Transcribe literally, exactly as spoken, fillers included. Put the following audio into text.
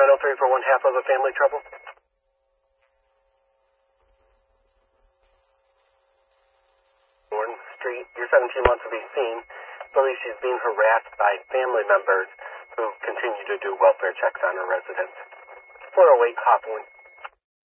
nine oh three for one half of a family trouble. Warren Street, your seventeen wants to be seen. Believes she's being harassed by family members who continue to do welfare checks on her residence. four oh eight Hawthorne.